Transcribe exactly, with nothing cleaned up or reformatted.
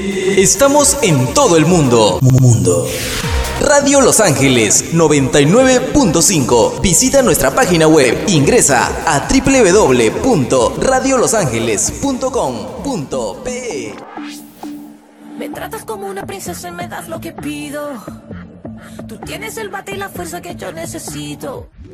Estamos en todo el mundo. Mundo. Radio Los Ángeles noventa y nueve punto cinco. Visita nuestra página web. Ingresa a doble u doble u doble u punto radio los ángeles punto com punto pe. Me tratas como una princesa y me das lo que pido. Tú tienes el bate y la fuerza que yo necesito.